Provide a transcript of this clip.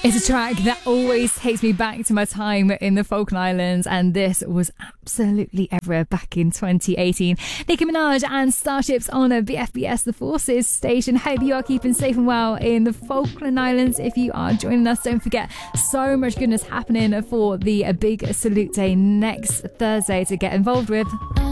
It's a track that always takes me back to my time in the Falkland Islands, and this was absolutely everywhere back in 2018. Nicki Minaj and Starships on a BFBS The Forces station. Hope you are keeping safe and well in the Falkland Islands. If you are joining us, don't forget, so much goodness happening for the Big Salute Day next Thursday to get involved with.